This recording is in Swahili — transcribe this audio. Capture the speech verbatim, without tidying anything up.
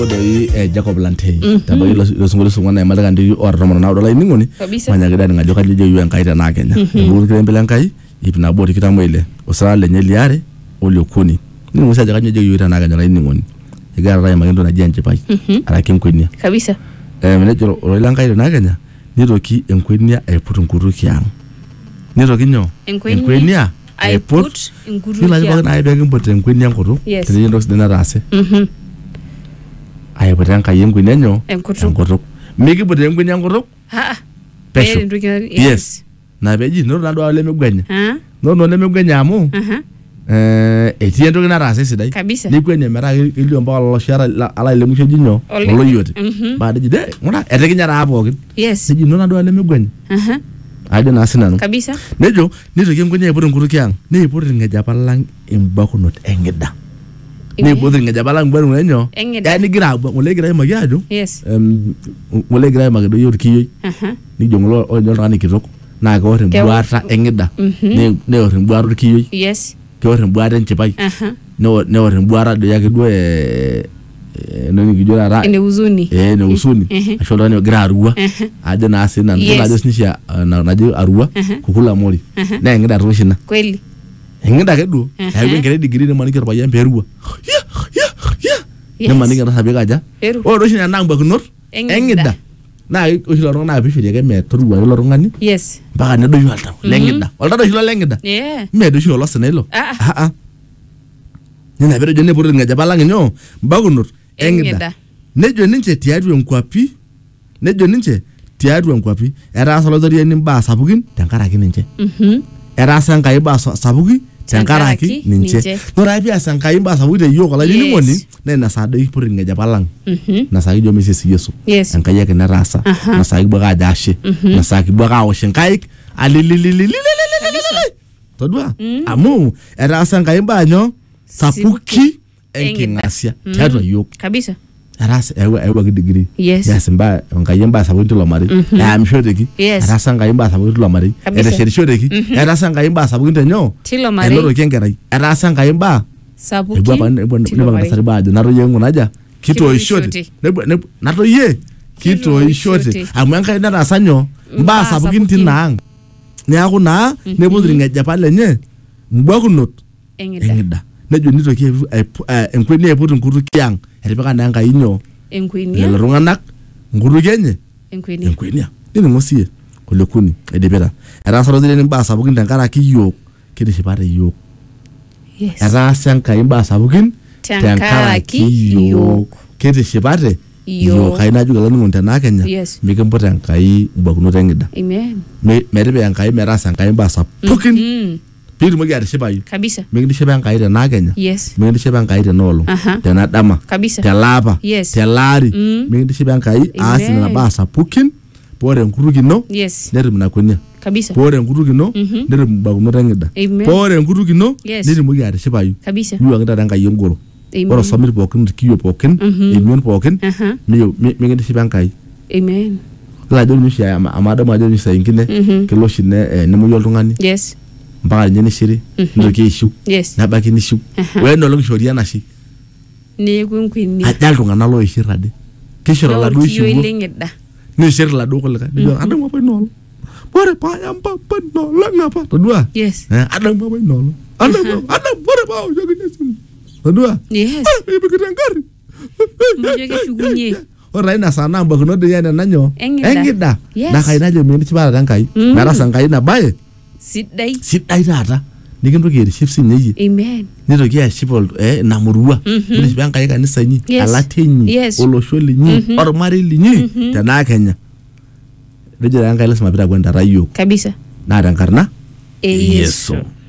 Doi eh Jacob Lantei tabai lo sunggulo sungwana emala kandi or romono na dola iningoni manya gida nga joka lijo yuan kaita na Kenya buru kire mbele nkai ipna bodi kitambo ile osara lenye liare olio kuni ni musa jaka nyejo yuita na Kenya iningoni igara rai magendo na janje pai ala kinkwenia kabisa eh menejo roila nkai na Kenya niroki enkwenia e putun kuruki yang niroki nyo enkwenia e put nguruki ila ba na ibe ngimbote enkwenia nguru tele ndo sidena rase mhm ayo berang kayem kunya nyo engkutuk miki berang kunya engkutuk ha pesho yes na beji no na do ale megwenya ha no no le megwenya amu eh etie ndo na rase sidai kabisa ni kwenya mera ilio mba lo shara ala ile musho jinyo lo yote baada jide ngona etekinya rapo kin yes ni no na do ale megwenya aha ade na sinano kabisa nejo ni to kemkwenya iporo ngkutuk yang ni iporo ngeja palang imbakunot engeda ni bodri nga jabala ngbaru ngenyo ya ni gira ngole gira magado yes um ngole gira magado yor kiyo aha ni jonglo o jol rani kitoko na ko re buata engida ni ne o re buaru kiyo yes ko re buata nchipai aha no ne o re buara do yake do e no ni gijora ra ene uzuni eh ne uzuni ashola ni gira arua aje na asina na just ni sia na na arua kukula mori na engida rushina kweli engida kedo ayo ngere degree ne mani kerba yambe arua ya ya ya ne mani ngara sabe gaja o do shina nang bakunor engida na o shilo na bi fide ke me turwa lo rongani yes baga ne do yalta lengida olda do shilo lengida yeah me do shilo senelo ah ah ne na bere jone buru ngaja balang nyo bagunur engida ne jo ninche tiadu nkwapi ne jo ninche tiadu nkwapi era solo dori ni ba sabukin tankara kininche mhm era sankai ba sabuki Sankaraki ninche nora pia sankai mba sabude yo kala ni ngoni na na sada ipuri ngeja palang na sagi jo misi yesu sankai yake na rasa na sagi baga dashe na sagi baga o sankai alilililililililililil todwa amu era sankai mba nyo sapuki enkingasia tadwa yo kabisa Aras ewa ewa degree yes mba ngai mba sabude lo mari ya mshodeki arasa ngai mba sabude lo mari era sheri shodeki arasa ngai mba sabude nyo tilo mari elo kengerai arasa ngai mba sabuki ebwa bane ebwa ngasari baje naro yengu naja kito ishoti nato ye kito ishoti amwanka ina rasanyo mba sabuki ntinang ne akuna ne bodri ngaja pale nye mbwa kunot engida nejo nito ke enkweni eputu nkuru kyang eribaka nanga inyo enkweni le runganak nguru genye enkweni enkweni nini ngosie kolekuni edebera era soro dile nimba sabukin tankara kiyo kidi sipare yo yes era sanka imba sabukin tankara kiyo kidi sipare yo kaina juga lanu ngontana Kenya mike mpota nkai bakuno tengida amen me merebe yankai merasa nkai imba sabukin Piri mo gari sibayu kabisa mengi siba ngai de na Kenya yes mengi siba ngai de nolo de na dama kabisa de laba yes de lari mengi siba ngai asi na basa pukin pore nkurugi no yes neri mna konya kabisa pore nkurugi no neri baguno rengida pore nkurugi no neri mo gari sibayu kabisa yu ngada ngai yongoro oro samir bokin kiyo bokin immune bokin miyo mengi siba ngai amen la do mi sha amada ma do mi sa inkine kelo shine ne mo yolungani yes mpaka nyeni shiri ndo ke ishu na baki ni shu we no lo shoria na shi ne kwenkwini ajal tunga na lo ishirade kishiro la do ishu ni shiri la do ko la do adam pa no bore pa yam pa pa no la ngapa to dua yes adam pa no adam adam bore pa o jogi nesim to dua yes e be kangari mo jogi shugunye ora ina sana mba kuno de yana nanyo engida na kaina je mini chibara dankai na rasa ngai na bae Sidai sidai rata nikinto kiri shipsi nyeji amen nito kia shipol eh namurua ni sibanga yaka ni sanyi alatenyi olosholi nyi ormari linyi tana Kenya reje yanga ile sima bila kwenda rayo kabisa na dankarna yeso